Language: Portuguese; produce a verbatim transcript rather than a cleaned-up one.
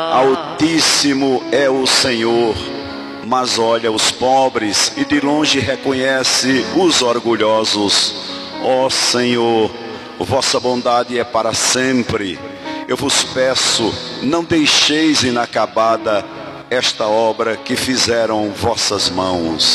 Altíssimo é o Senhor, mas olha os pobres e de longe reconhece os orgulhosos. Ó Senhor, vossa bondade é para sempre. Eu vos peço, não deixeis inacabada esta obra que fizeram vossas mãos.